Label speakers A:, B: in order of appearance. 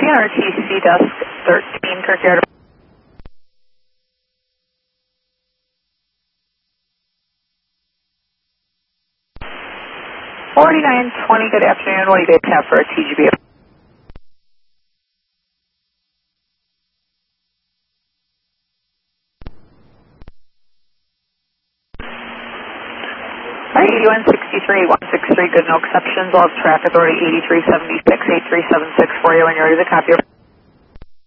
A: PRTC Desk 13, Kirkyard. 4920, good afternoon. What do you guys have for a TGB? Alright, 8163, 163, good, no exceptions. Lost traffic authority 8376, 8376 for you when you're ready to copy.